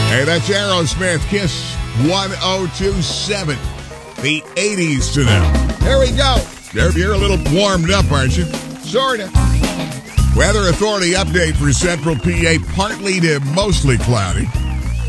Hey, that's Aerosmith, Kiss 1027. The 80s to them. There we go. You're a little warmed up, aren't you? Sort of. Weather Authority update for Central PA. Partly to mostly cloudy.